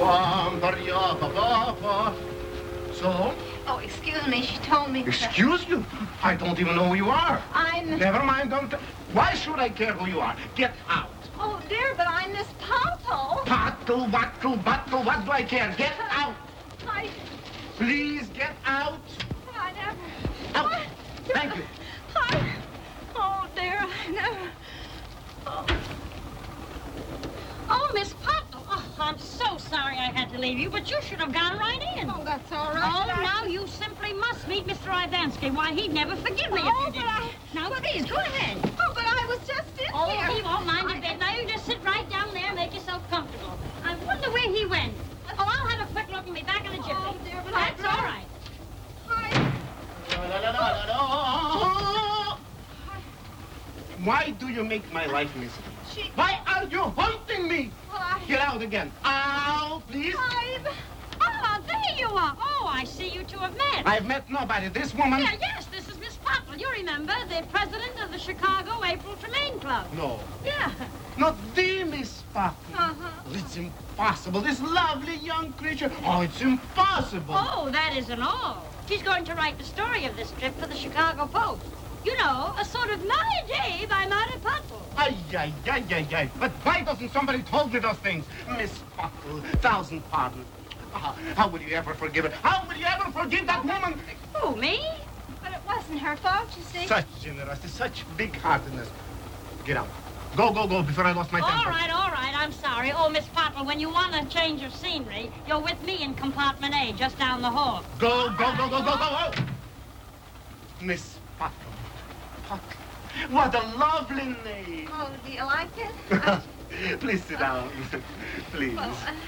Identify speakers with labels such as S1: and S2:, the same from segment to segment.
S1: So?
S2: Oh, excuse me. She told me.
S1: Excuse you? I don't even know who you are.
S2: I'm...
S1: Never mind. Don't... Why should I care who you are? Get out.
S2: Oh, dear, but I'm Miss Pottle.
S1: Pottle, bottle, what do I care? Get out. Please get out.
S2: I never...
S1: Out. Thank you.
S2: Oh, dear, I never...
S3: Oh, Miss Pottle. Oh, I'm so sorry I had to leave you, but you should have gone right in.
S2: Oh, that's all right.
S3: Oh, now you simply must meet Mr. Ivansky. Why, he'd never forgive me if you didn't. Now, please, go ahead.
S2: Oh, but I was just in here.
S3: He won't mind a bit. Now, you just sit right down there and make yourself comfortable. I wonder where he went. Oh, I'll have a quick look and be back in a jiffy.
S2: Oh, dear, but
S3: that's all right.
S1: Why do you make my life miserable? Why are you haunting me? Get out again. Out, please.
S3: Oh, there you are. Oh, I see you two have met.
S1: I've met nobody. This woman...
S3: Yeah, yes, this is Miss Pottle. You remember, the president of the Chicago April Tremaine Club.
S1: No.
S3: Yeah.
S1: Not the Miss Pottle. It's impossible. This lovely young creature. Oh, it's impossible.
S3: Oh, that isn't all. She's going to write the story of this trip for the Chicago Post. You know, a sort of My Day by Marty Pottle.
S1: Ay. But why doesn't somebody told me those things? Miss Pottle, thousand pardons. How would you ever forgive her? How would you ever forgive that woman?
S3: Who, me?
S2: But it wasn't her fault, you see.
S1: Such generosity, such big-heartedness. Get out. Go, before I lost my temper.
S3: All right, I'm sorry. Oh, Miss Pottle, when you want a change of scenery, you're with me in compartment A, just down the hall.
S1: Go. Miss Pottle. What a lovely name.
S2: Oh, do you like it?
S1: Please sit down. Please.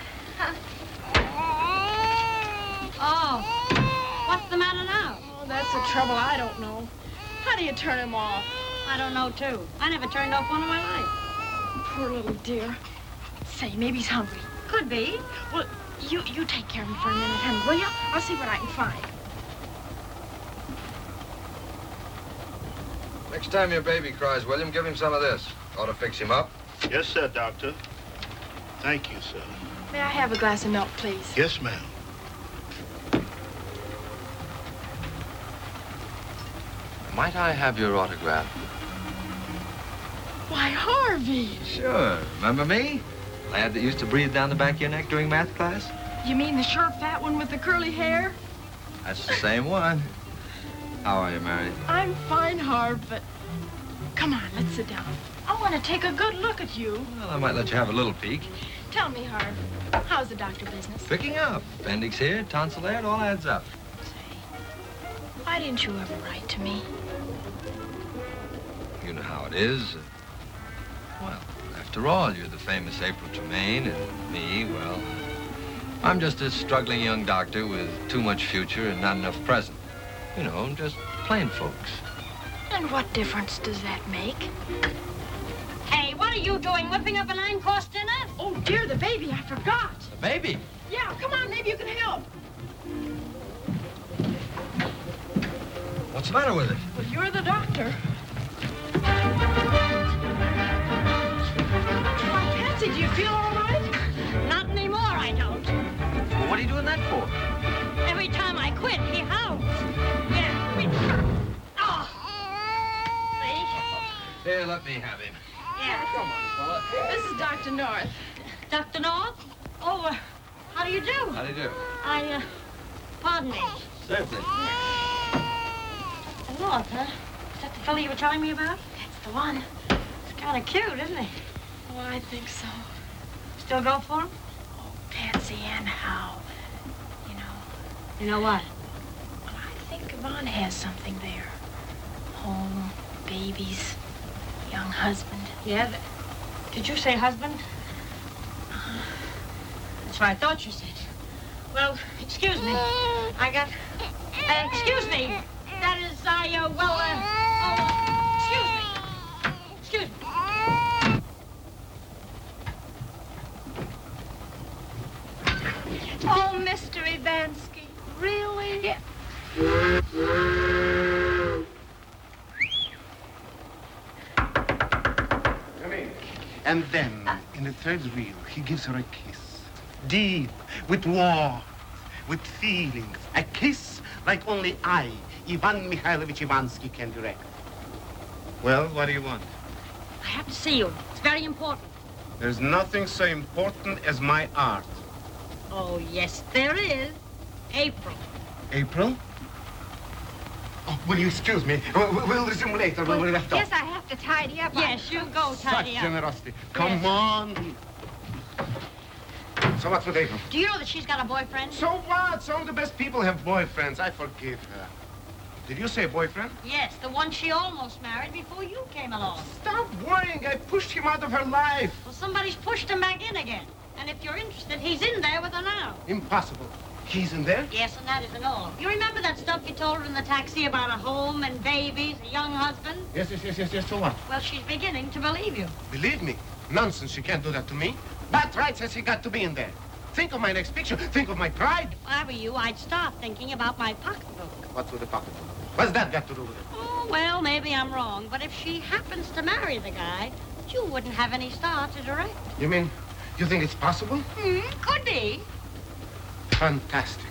S3: Oh, what's the matter now?
S4: Oh, that's the trouble. I don't know. How do you turn him off?
S3: I don't know, too. I never turned off one in my life.
S4: Poor little dear. Say, maybe he's hungry.
S3: Could be.
S4: Well, you take care of him for a minute, honey, will you? I'll see what I can find.
S5: Next time your baby cries, William, give him some of this. Ought to fix him up.
S6: Yes, sir, Doctor. Thank you, sir.
S4: May I have a glass of milk, please?
S6: Yes, ma'am.
S5: Might I have your autograph?
S4: Why, Harvey!
S5: Sure. Remember me? Lad that used to breathe down the back of your neck during math class?
S4: You mean the short, fat one with the curly hair?
S5: That's the same one. How are you, Mary?
S4: I'm fine, Harv, but... Come on, let's sit down. I want to take a good look at you.
S5: Well, I might let you have a little peek.
S4: Tell me, Harv, how's the doctor business?
S5: Picking up. Appendix here, tonsil there, it all adds up.
S4: Say, why didn't you ever write to me?
S5: You know how it is. Well, after all, you're the famous April Tremaine, and me, well, I'm just a struggling young doctor with too much future and not enough present. You know, just plain folks.
S4: And what difference does that make?
S3: Hey, what are you doing, whipping up a 9-course dinner?
S4: Oh, dear, the baby, I forgot.
S5: The baby?
S4: Yeah, come on, maybe you can help.
S5: What's the matter with it?
S4: Well, you're the doctor. Why, Patsy, do you feel all right?
S3: Not anymore, I don't.
S5: Well, what are you doing that for?
S3: Every time I quit, he howls. Yeah. Oh. See?
S5: Here, let me have him.
S3: Yeah.
S5: Come on, fella.
S4: This is Dr. North.
S3: Dr. North? Oh, how do you do?
S5: How do you do?
S3: Pardon me.
S5: Certainly.
S3: Dr. North, huh? Is that the fellow you were telling me about?
S4: That's the one.
S3: He's kind of cute, isn't he?
S4: Oh, I think so.
S3: Still go for him?
S4: Oh, Patsy and how?
S3: You know what?
S4: Well, I think Yvonne has something there. Home, babies, young husband.
S3: Yeah? Did you say husband? That's what I thought you said. Well, excuse me. Excuse me. That is, excuse me.
S2: Oh, Mr. Ivansky. Really?
S3: Yeah.
S1: Come in. And then, in the third reel, he gives her a kiss. deep, with warmth, with feelings. A kiss like only I, Ivan Mikhailovich Ivansky, can direct. Well, what do you want?
S3: I have to see you. It's very important.
S1: There's nothing so important as my art.
S3: Oh, yes, there is. April.
S1: April? Oh, will you excuse me? We'll resume later when we left off.
S2: Yes, I have to tidy up.
S3: Yes, you go
S1: Such
S3: tidy up.
S1: generosity. Come
S3: Yes.
S1: on. So what's with April?
S3: Do you know that she's got a boyfriend?
S1: So what? Some of the best people have boyfriends. I forgive her. Did you say boyfriend?
S3: Yes, the one she almost married before you came along.
S1: Stop worrying. I pushed him out of her life.
S3: Well, somebody's pushed him back in again. And if you're interested, he's in there with her now.
S1: Impossible. He's in there?
S3: Yes, and that isn't all. You remember that stuff you told her in the taxi about a home and babies, a young husband?
S1: Yes. So what?
S3: Well, she's beginning to believe you.
S1: Believe me. Nonsense. She can't do that to me. Bat rights has he got to be in there. Think of my next picture. Think of my pride.
S3: If I were you, I'd start thinking about my pocketbook.
S1: What's with the pocketbook? What's that got to do with it?
S3: Oh, well, maybe I'm wrong, but if she happens to marry the guy, you wouldn't have any star to direct.
S1: You mean, you think it's possible?
S3: Could be.
S1: Fantastic.